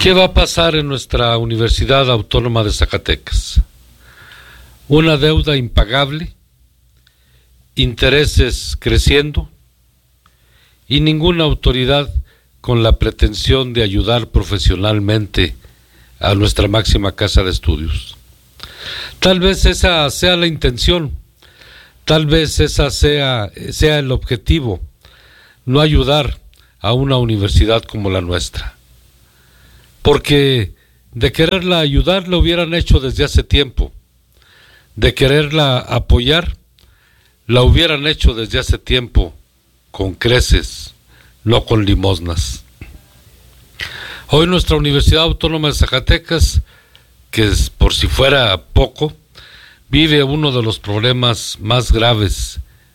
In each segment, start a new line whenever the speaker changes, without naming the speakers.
¿Qué va a pasar en nuestra Universidad Autónoma de Zacatecas? Una deuda impagable, intereses creciendo y ninguna autoridad con la pretensión de ayudar profesionalmente a nuestra máxima casa de estudios. Tal vez esa sea la intención, tal vez esa sea el objetivo, no ayudar a una universidad como la nuestra. Porque de quererla ayudar lo hubieran hecho desde hace tiempo, de quererla apoyar la hubieran hecho desde hace tiempo, con creces, no con limosnas. Hoy nuestra Universidad Autónoma de Zacatecas, que es, por si fuera poco, vive uno de los problemas más graves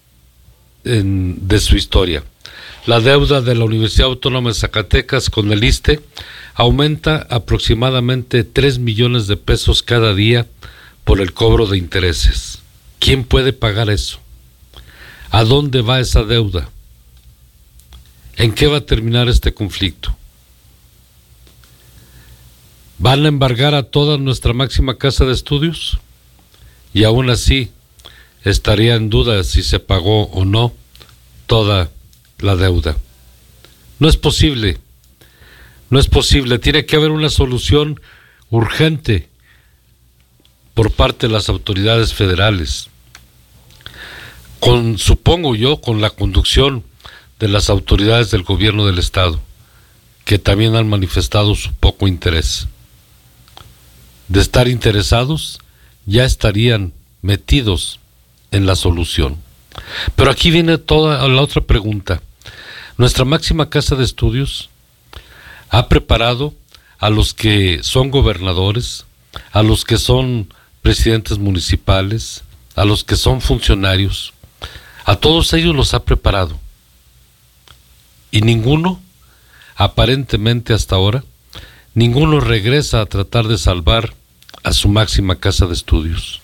de su historia. La deuda de la Universidad Autónoma de Zacatecas con el ISSSTE aumenta aproximadamente 3 millones de pesos cada día por el cobro de intereses. ¿Quién puede pagar eso? ¿A dónde va esa deuda? ¿En qué va a terminar este conflicto? ¿Van a embargar a toda nuestra máxima casa de estudios? Y aún así estaría en duda si se pagó o no toda la deuda. No es posible, tiene que haber una solución urgente por parte de las autoridades federales, supongo yo, con la conducción de las autoridades del gobierno del estado, que también han manifestado su poco interés. De estar interesados, ya estarían metidos en la solución. Pero aquí viene toda la otra pregunta. Nuestra máxima casa de estudios ha preparado a los que son gobernadores, a los que son presidentes municipales, a los que son funcionarios, a todos ellos los ha preparado. Y ninguno, aparentemente hasta ahora, ninguno regresa a tratar de salvar a su máxima casa de estudios.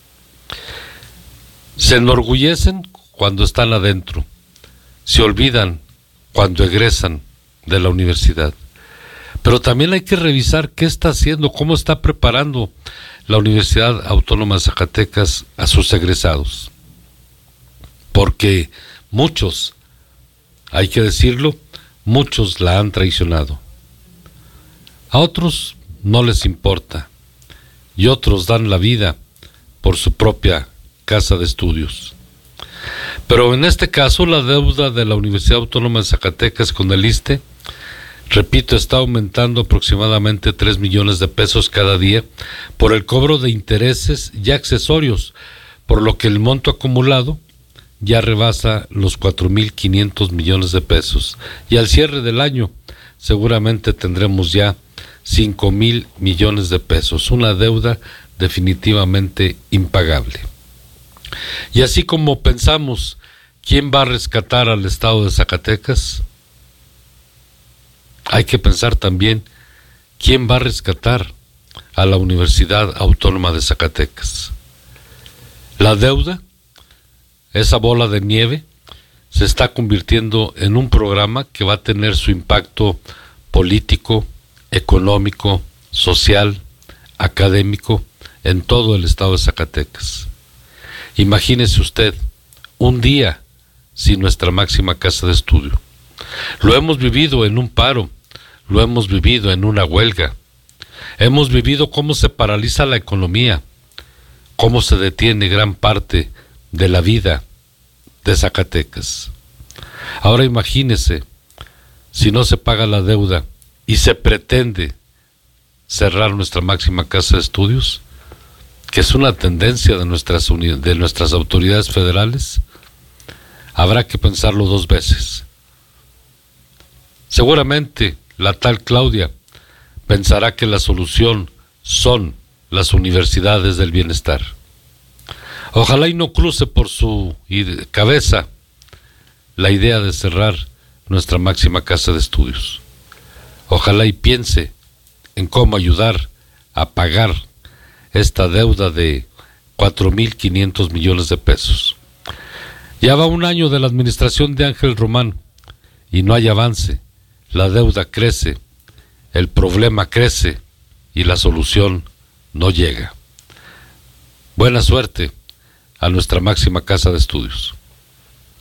Se enorgullecen cuando están adentro, se olvidan cuando egresan de la universidad. Pero también hay que revisar qué está haciendo, cómo está preparando la Universidad Autónoma de Zacatecas a sus egresados. Porque muchos, hay que decirlo, muchos la han traicionado. A otros no les importa y otros dan la vida por su propia casa de estudios. Pero en este caso la deuda de la Universidad Autónoma de Zacatecas con el ISSSTE, repito, está aumentando aproximadamente 3 millones de pesos cada día por el cobro de intereses y accesorios, por lo que el monto acumulado ya rebasa los 4.500 millones de pesos. Y al cierre del año seguramente tendremos ya 5.000 millones de pesos, una deuda definitivamente impagable. Y así como pensamos, ¿quién va a rescatar al estado de Zacatecas? Hay que pensar también, ¿quién va a rescatar a la Universidad Autónoma de Zacatecas? La deuda, esa bola de nieve, se está convirtiendo en un programa que va a tener su impacto político, económico, social, académico en todo el estado de Zacatecas. Imagínese usted un día sin nuestra máxima casa de estudio. Lo hemos vivido en un paro, lo hemos vivido en una huelga, hemos vivido cómo se paraliza la economía, cómo se detiene gran parte de la vida de Zacatecas. Ahora imagínese si no se paga la deuda y se pretende cerrar nuestra máxima casa de estudios, que es una tendencia de nuestras autoridades federales. Habrá que pensarlo 2 veces. Seguramente la tal Claudia pensará que la solución son las universidades del bienestar. Ojalá y no cruce por su cabeza la idea de cerrar nuestra máxima casa de estudios. Ojalá y piense en cómo ayudar a pagar esta deuda de 4.500 millones de pesos. Ya va 1 año de la administración de Ángel Román y no hay avance. La deuda crece el problema crece y la solución no llega. Buena suerte a nuestra máxima casa de estudios.